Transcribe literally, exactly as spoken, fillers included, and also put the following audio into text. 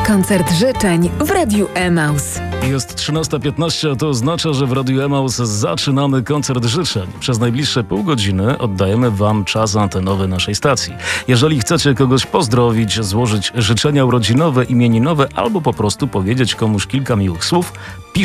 Koncert życzeń w Radiu Emaus. Jest trzynasta piętnaście, a to oznacza, że w Radiu Emaus zaczynamy koncert życzeń. Przez najbliższe pół godziny oddajemy Wam czas antenowy naszej stacji. Jeżeli chcecie kogoś pozdrowić, złożyć życzenia urodzinowe, imieninowe albo po prostu powiedzieć komuś kilka miłych słów, piszcie